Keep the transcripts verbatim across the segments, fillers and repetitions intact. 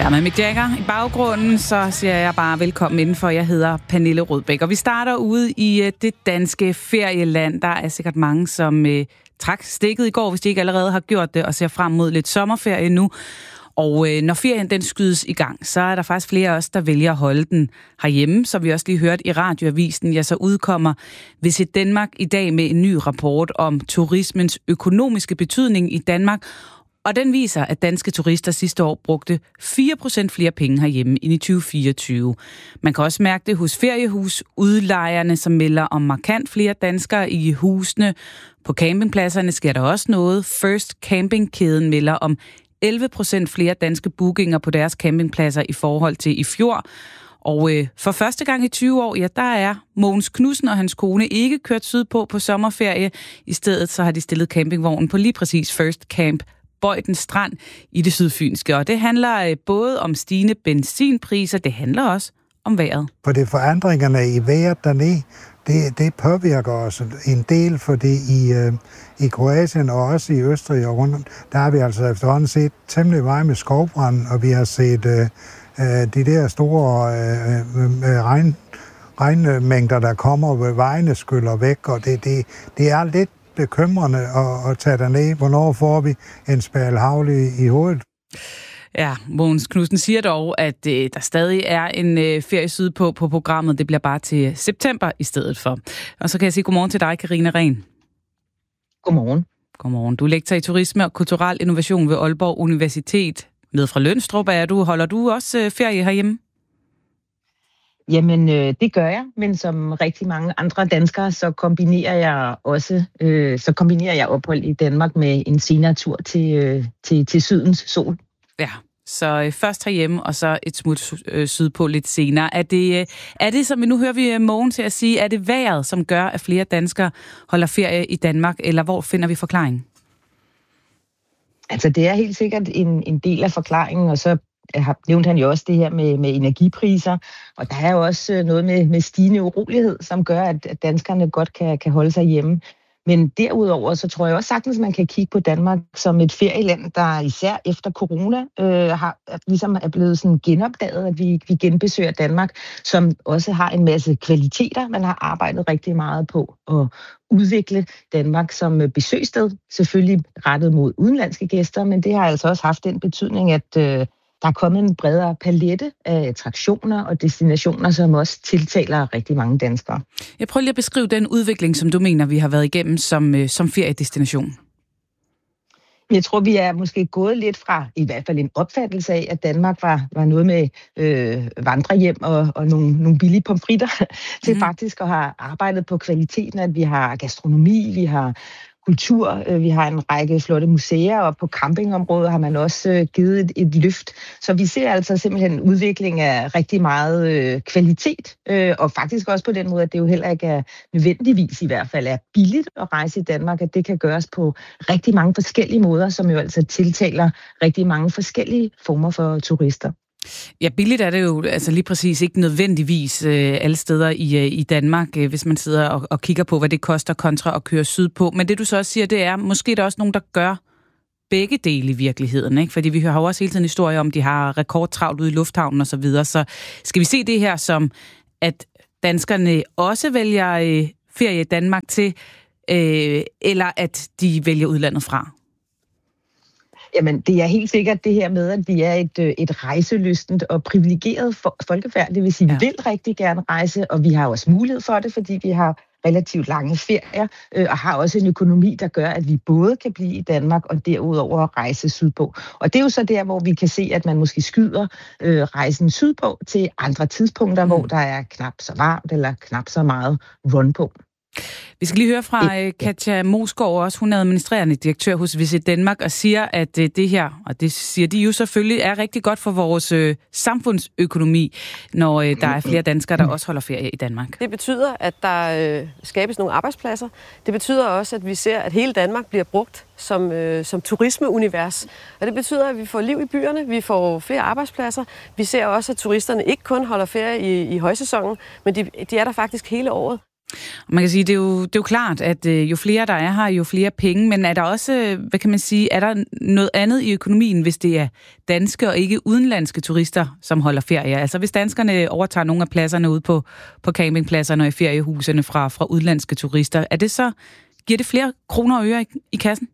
Ja, med Mick Jagger i baggrunden, så siger jeg bare velkommen indenfor. Jeg hedder Pernille Rødbæk, og vi starter ude i det danske ferieland. Der er sikkert mange, som øh, trak stikket i går, hvis de ikke allerede har gjort det, og ser frem mod lidt sommerferie nu. Og øh, når ferien den skydes i gang, så er der faktisk flere af os, der vælger at holde den herhjemme. Så vi også lige hørt i radioavisen, ja, så udkommer Visit Danmark i dag med en ny rapport om turismens økonomiske betydning i Danmark. Og den viser, at danske turister sidste år brugte fire procent flere penge herhjemme end i tyve fireogtyve. Man kan også mærke det hos feriehusudlejerne, som melder om markant flere danskere i husene. På campingpladserne sker der også noget. First Camping-kæden melder om elleve procent flere danske bookinger på deres campingpladser i forhold til i fjor. Og øh, for første gang i tyve år, ja, der er Mogens Knudsen og hans kone ikke kørt sydpå på sommerferie. I stedet så har de stillet campingvognen på lige præcis First Camp Bøjden Strand i det sydfynske. Og det handler øh, både om stigende benzinpriser, det handler også om vejret. For det forandringerne i vejret dernede, det, det påvirker os en del, fordi i, øh, i Kroatien og også i Østrig og rundt, der har vi altså efterhånden set temmelig meget med skovbrand, og vi har set øh, øh, de der store øh, øh, regn, regnmængder, der kommer ved vejene skyller væk, og det, det, det er lidt bekymrende at, at tage derned. Hvornår får vi en spæl havl i, i hovedet? Ja, Mogens Knudsen siger dog, at øh, der stadig er en øh, ferie sydpå på programmet. Det bliver bare til september i stedet for. Og så kan jeg sige godmorgen til dig, Karina Rehn. Godmorgen. Godmorgen. Du er lektor i turisme og kulturel innovation ved Aalborg Universitet. Med fra Lønstrup er du. Holder du også øh, ferie herhjemme? Jamen, øh, det gør jeg, men som rigtig mange andre danskere, så kombinerer jeg også øh, så kombinerer jeg ophold i Danmark med en senere tur til, øh, til, til sydens sol. Ja, så øh, først herhjemme, og så et smut øh, sydpå lidt senere. Er det, øh, er det, som vi nu hører vi Mogen til at sige, er det vejret, som gør, at flere danskere holder ferie i Danmark, eller hvor finder vi forklaringen? Altså, det er helt sikkert en, en del af forklaringen, og så har nævnt han jo også det her med, med energipriser, og der er jo også noget med, med stigende urolighed, som gør, at, at danskerne godt kan, kan holde sig hjemme. Men derudover, så tror jeg også sagtens, at man kan kigge på Danmark som et ferieland, der især efter corona øh, har, ligesom er blevet sådan genopdaget, at vi, vi genbesøger Danmark, som også har en masse kvaliteter. Man har arbejdet rigtig meget på at udvikle Danmark som besøgssted, selvfølgelig rettet mod udenlandske gæster, men det har altså også haft den betydning, at øh, der er kommet en bredere palette af attraktioner og destinationer, som også tiltaler rigtig mange danskere. Jeg prøver lige at beskrive den udvikling, som du mener, vi har været igennem som, som feriedestination. Jeg tror, vi er måske gået lidt fra i hvert fald en opfattelse af, at Danmark var, var noget med øh, vandrehjem og, og nogle, nogle billige pomfritter, til mm. faktisk at have arbejdet på kvaliteten, at vi har gastronomi, vi har kultur, vi har en række flotte museer, og på campingområdet har man også givet et, et løft. Så vi ser altså simpelthen en udvikling af rigtig meget øh, kvalitet, øh, og faktisk også på den måde, at det jo heller ikke er nødvendigvis i hvert fald er billigt at rejse i Danmark, at det kan gøres på rigtig mange forskellige måder, som jo altså tiltaler rigtig mange forskellige former for turister. Ja, billigt er det jo altså lige præcis ikke nødvendigvis øh, alle steder i, øh, i Danmark, øh, hvis man sidder og, og kigger på, hvad det koster kontra at køre sydpå. Men det du så også siger, det er, måske der er også nogen, der gør begge dele i virkeligheden, ikke? Fordi vi hører jo også hele tiden historier om, de har rekordtravlt ude i lufthavnen og så videre. Så skal vi se det her som, at danskerne også vælger øh, ferie i Danmark til, øh, eller at de vælger udlandet fra? Jamen, det er helt sikkert det her med, at vi er et, et rejselystent og privilegeret folkefærd. Det vil sige, at vi ja. vil rigtig gerne rejse, og vi har også mulighed for det, fordi vi har relativt lange ferier, øh, og har også en økonomi, der gør, at vi både kan blive i Danmark og derudover rejse sydpå. Og det er jo så der, hvor vi kan se, at man måske skyder øh, rejsen sydpå til andre tidspunkter, mm. hvor der er knap så varmt eller knap så meget run på. Vi skal lige høre fra Katja Mosgaard også. Hun er administrerende direktør hos Visit Danmark og siger, at det her, og det siger de jo selvfølgelig, er rigtig godt for vores øh, samfundsøkonomi, når øh, der er flere danskere, der også holder ferie i Danmark. Det betyder, at der øh, skabes nogle arbejdspladser. Det betyder også, at vi ser, at hele Danmark bliver brugt som, øh, som turismeunivers. Og det betyder, at vi får liv i byerne, vi får flere arbejdspladser. Vi ser også, at turisterne ikke kun holder ferie i, i højsæsonen, men de, de er der faktisk hele året. Man kan sige, det er jo, det er jo klart, at øh, jo flere der er her, jo flere penge, men er der også, hvad kan man sige, er der noget andet i økonomien, hvis det er danske og ikke udenlandske turister, som holder ferie? Altså hvis danskerne overtager nogle af pladserne ude på, på campingpladserne og i feriehusene fra, fra udenlandske turister, er det så, giver det flere kroner og øre i, i kassen?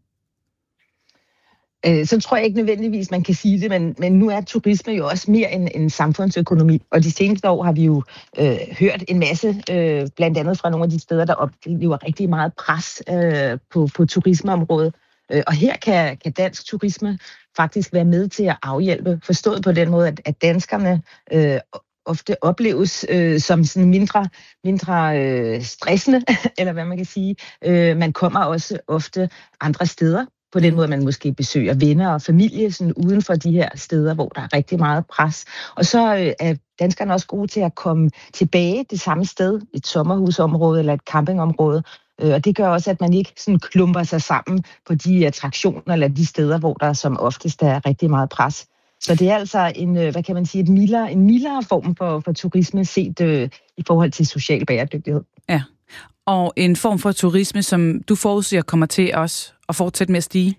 Så tror jeg ikke nødvendigvis, man kan sige det, men, men nu er turisme jo også mere en, en samfundsøkonomi, og de seneste år har vi jo øh, hørt en masse, øh, blandt andet fra nogle af de steder, der oplever rigtig meget pres øh, på, på turismeområdet. Øh, og her kan, kan dansk turisme faktisk være med til at afhjælpe, forstået på den måde, at, at danskerne øh, ofte opleves øh, som sådan mindre, mindre øh, stressende, eller hvad man kan sige. Øh, man kommer også ofte andre steder, på den måde, man måske besøger venner og familie sådan uden for de her steder, hvor der er rigtig meget pres. Og så øh, er danskerne også gode til at komme tilbage det samme sted, et sommerhusområde eller et campingområde. Øh, og det gør også, at man ikke sådan klumper sig sammen på de attraktioner eller de steder, hvor der som oftest er rigtig meget pres. Så det er altså en, hvad kan man sige, et mildere, en mildere form for, for turisme set øh, i forhold til social bæredygtighed. Ja, og en form for turisme, som du forudsiger kommer til os at fortsætte med at stige?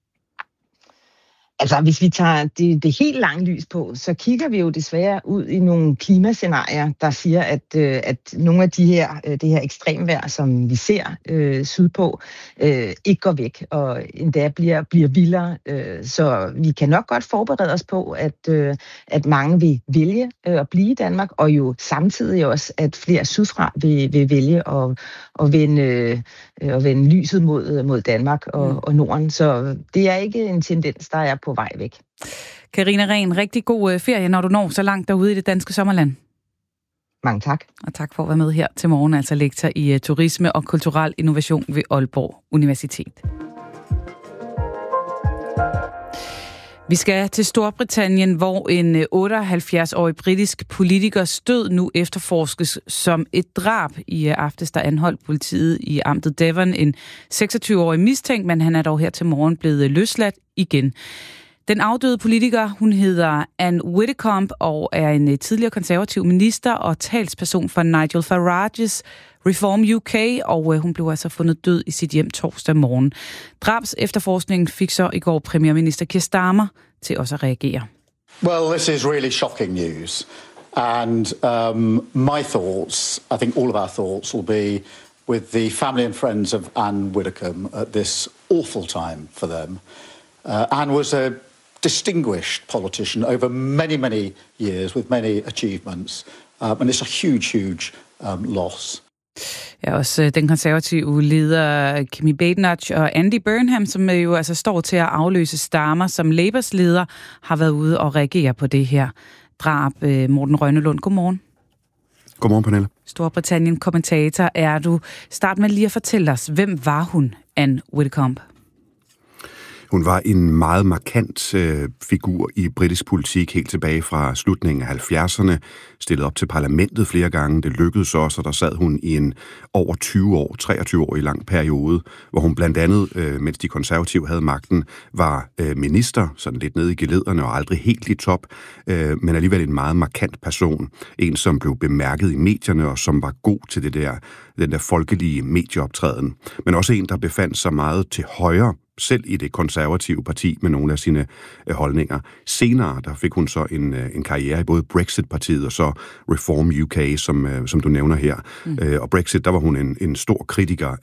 Altså, hvis vi tager det, det helt lange lys på, så kigger vi jo desværre ud i nogle klimascenarier, der siger, at, øh, at nogle af de her, øh, det her ekstremvejr, som vi ser øh, sydpå, øh, ikke går væk, og endda bliver, bliver vildere. Øh, så vi kan nok godt forberede os på, at, øh, at mange vil vælge øh, at blive i Danmark, og jo samtidig også, at flere sydfra vil, vil vælge at, at, vende, øh, at vende lyset mod, mod Danmark og, mm. og Norden. Så det er ikke en tendens, der er på vej væk. Karina Rehn, rigtig god ferie, når du når så langt derude i det danske sommerland. Mange tak. Og tak for at være med her til morgen, altså lektor i uh, turisme og kulturel innovation ved Aalborg Universitet. Vi skal til Storbritannien, hvor en otteoghalvfjerds-årig britisk politikers død nu efterforskes som et drab. I aftes der anholdt politiet i amtet Devon en seksogtyve-årig mistænkt, men han er dog her til morgen blevet løsladt igen. Den afdøde politiker, hun hedder Anne Widdecombe og er en tidligere konservativ minister og talsperson for Nigel Farages Reform U K, og hun blev altså fundet død i sit hjem torsdag morgen. Drabs efterforskningen fik så i går premierminister Keir Starmer til også at reagere. Well, this is really shocking news, and um, my thoughts, I think all of our thoughts will be with the family and friends of Anne Widdecombe at this awful time for them. Uh, Anne was a distinguished politician over many, many years with many achievements, um, and it's a huge, huge um, loss. Ja, også den konservative leder Kemi Badenoch og Andy Burnham, som jo altså står til at afløse Starmer som Labours leder, har været ude og reagere på det her drab. Morten Rønnelund, godmorgen. Godmorgen, Pernille. Storbritannien-kommentator er du. Start med lige at fortælle os, hvem var hun, Anne Widdecombe? Hun var en meget markant øh, figur i britisk politik helt tilbage fra slutningen af halvfjerdserne, stillet op til parlamentet flere gange. Det lykkedes også, og der sad hun i en over tyve år, treogtyve år i lang periode, hvor hun blandt andet, øh, mens de konservative havde magten, var øh, minister, sådan lidt nede i gelederne og aldrig helt i top, øh, men alligevel en meget markant person. En, som blev bemærket i medierne og som var god til det der, den der folkelige medieoptræden. Men også en, der befandt sig meget til højre, selv i det konservative parti med nogle af sine øh, holdninger. Senere der fik hun så en, øh, en karriere i både Brexit-partiet og så Reform U K, som, øh, som du nævner her. Mm. Øh, og Brexit, der var hun en, en stor kritiker